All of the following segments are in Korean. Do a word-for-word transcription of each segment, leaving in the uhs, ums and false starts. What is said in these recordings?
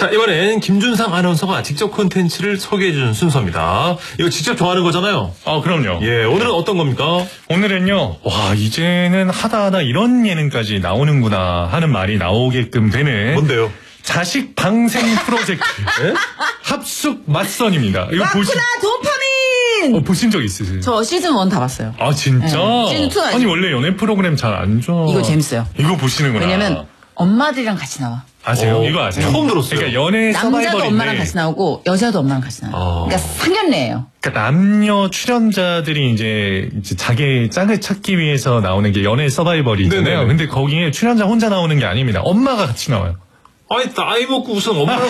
자, 이번엔 김준상 아나운서가 직접 콘텐츠를 소개해주는 순서입니다. 이거 직접 정하는 거잖아요. 아, 그럼요. 예, 오늘은 어떤 겁니까? 오늘은요, 와, 이제는 하다 하다 이런 예능까지 나오는구나 하는 말이 나오게끔 되는. 뭔데요? 자식 방생 프로젝트. 예? 합숙 맞선입니다. 이거 보시, 맞구나, 도파민! 어, 보신 적 있으세요? 저 시즌 원 다 봤어요. 아, 진짜? 네, 시즌 투 아니, 원래 연애 프로그램 잘 안 좋아. 이거 재밌어요. 이거 보시는구나. 왜냐면 엄마들이랑 같이 나와. 아세요? 어, 이거 아세요? 처음 들었어요. 그러니까 연애 남자도 서바이벌인데. 엄마랑 같이 나오고 여자도 엄마랑 같이 나와요. 어. 그러니까 상견례예요. 그러니까 남녀 출연자들이 이제, 이제 자기 짝을 찾기 위해서 나오는 게 연애 서바이벌이잖아요. 네네. 근데 거기에 출연자 혼자 나오는 게 아닙니다. 엄마가 같이 나와요. 아니, 나이 먹고 무슨 엄마랑.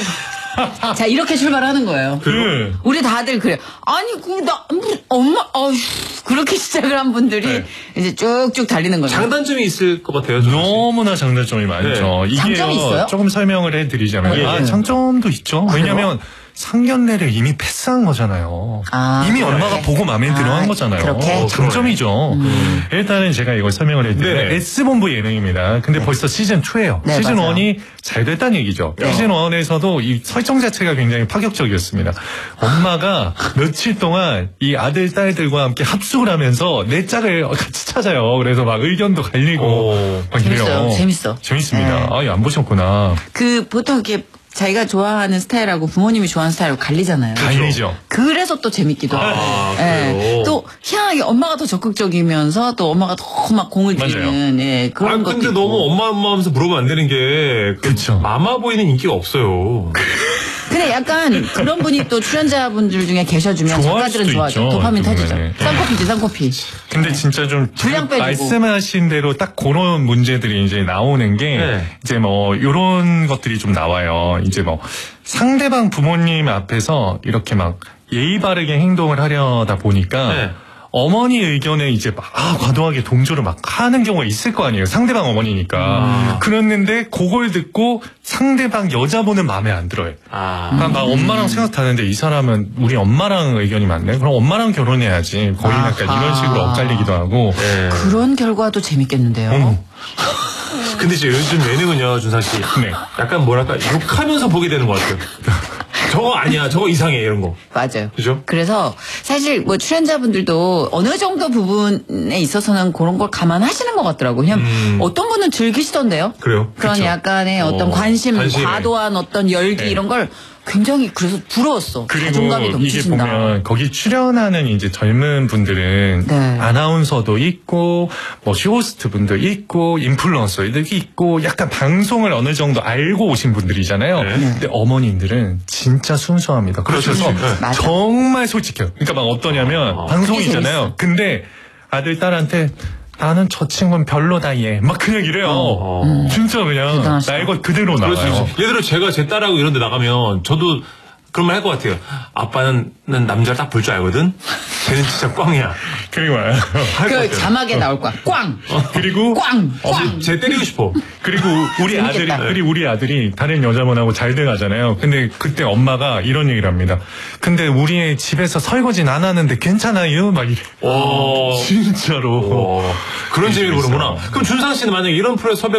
자, 이렇게 출발하는 거예요. 그 우리 다들 그래. 아니, 그, 나, 엄마, 어휴, 그렇게 시작을 한 분들이 네. 이제 쭉쭉 달리는 거죠. 장단점이 있을 것 같아요. 준상 씨. 너무나 장단점이 많죠. 이게요, 장점이 있어요? 조금 설명을 해드리자면 예, 아, 예. 장점도 있죠. 아, 왜냐하면 상견례를 이미 패스한 거잖아요. 아, 이미 그래. 엄마가 보고 마음에 들어 한 아, 거잖아요. 그렇게? 어, 장점이죠. 음. 일단은 제가 이걸 설명을 해드리면 네. S본부 예능입니다. 근데 벌써 시즌 투예요. 네, 시즌 맞아요. 원이 잘 됐다는 얘기죠. 네. 시즌 원에서도 이 설정 자체가 굉장히 파격적이었습니다. 엄마가 며칠 동안 이 아들, 딸들과 함께 합숙을 하면서 내 짝을 같이 찾아요. 그래서 막 의견도 갈리고 오. 막 이래요. 재밌어요. 재밌어. 재밌습니다. 네. 아, 안 보셨구나. 그, 보통 이렇게 자기가 좋아하는 스타일하고 부모님이 좋아하는 스타일하고 갈리잖아요. 갈리죠. 그래서 또 재밌기도 하고. 아, 예. 그래요? 또 희한하게 엄마가 더 적극적이면서 또 엄마가 더 막 공을 맞아요. 들이는 예, 그런 아, 것도 근데 있고. 너무 엄마, 엄마 하면서 물어보면 안 되는 게. 그 그쵸. 마마보이는 인기가 없어요. 근데 약간 그런 분이 또 출연자분들 중에 계셔주면 좋아할 작가들은 수도 좋아하죠. 있죠. 도파민 그 터지죠. 부분에. 쌍코피지 쌍코피. 근데 진짜 좀 분량 빼주고. 말씀하신 대로 딱 그런 문제들이 이제 나오는 게 네. 이제 뭐 요런 것들이 좀 나와요. 이제 뭐 상대방 부모님 앞에서 이렇게 막 예의 바르게 행동을 하려다 보니까 네. 어머니 의견에 이제 막 아, 과도하게 동조를 막 하는 경우가 있을 거 아니에요. 상대방 어머니니까. 그랬는데 그걸 듣고 상대방 여자분은 마음에 안 들어요. 아. 그러니까 막 엄마랑 생각하는데 이 사람은 우리 엄마랑 의견이 맞네. 그럼 엄마랑 결혼해야지. 거의 약간 아하. 이런 식으로 엇갈리기도 하고. 네. 그런 결과도 재밌겠는데요. 음. 근데 이제 요즘 예능은요, 준상 씨. 네. 약간 뭐랄까, 욕하면서 보게 되는 것 같아요. 저거 아니야, 저거 이상해, 이런 거. 맞아요. 그죠? 그래서 사실 뭐 출연자분들도 어느 정도 부분에 있어서는 그런 걸 감안하시는 것 같더라고요. 그냥 음. 어떤 분은 즐기시던데요. 그래요? 그런 그쵸. 약간의 어떤 어, 관심, 관심에. 과도한 어떤 열기 네. 이런 걸 굉장히 그래서 부러웠어. 그리고 자존감이 이게 넘치신다. 보면 거기 출연하는 이제 젊은 분들은 네. 아나운서도 있고 뭐 쇼호스트 분도 있고 인플루언서도 있고 약간 방송을 어느 정도 알고 오신 분들이잖아요. 네. 근데 어머님들은 진짜 순수합니다. 그래서 그렇죠. 네. 맞아. 정말 솔직해요. 그러니까 막 어떠냐면 아, 방송이잖아요. 근데 아들 딸한테 나는 저 친구는 별로다 얘. 막 그냥 이래요. 어. 진짜 그냥 대단하시다. 날 것 그대로 그럴 수 나와요. 있지. 예를 들어 제가 제 딸하고 이런 데 나가면 저도 그런 말 할 것 같아요. 아빠는 난 남자를 딱 볼 줄 알거든? 쟤는 진짜 꽝이야. 그리고 말이야. 할 것 그 같아요. 자막에 나올 거야. 꽝! 그리고 꽝! 어, 꽝! 쟤 때리고 싶어. 그리고 우리 아들이 재밌겠다. 그리고 우리 아들이 다른 여자분하고 잘 돼가잖아요. 근데 그때 엄마가 이런 얘기를 합니다. 근데 우리 집에서 설거지는 안 하는데 괜찮아요? 막 이래. 오. 진짜로. 오. 그런 재미를 있어요. 보는구나. 그럼 준상 씨는 만약에 이런 프로에 섭외